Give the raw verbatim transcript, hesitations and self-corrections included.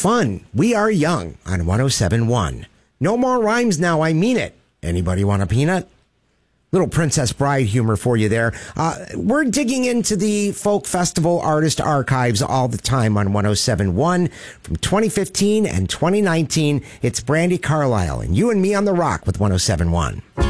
fun. We are young on one oh seven point one. No more rhymes now. I mean it. Anybody want a peanut? Little Princess Bride humor for you there. Uh, we're digging into the folk festival artist archives all the time on one oh seven point one. From twenty fifteen and twenty nineteen, it's Brandi Carlile and You and Me on the Rock with one oh seven point one.